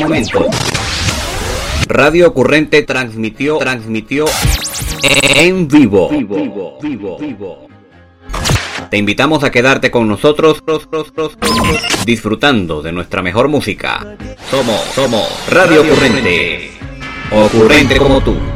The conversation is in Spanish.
Radio Ocurrente transmitió en vivo. Te invitamos a quedarte con nosotros disfrutando de nuestra mejor música. Somos Radio Ocurrente. Ocurrente como tú.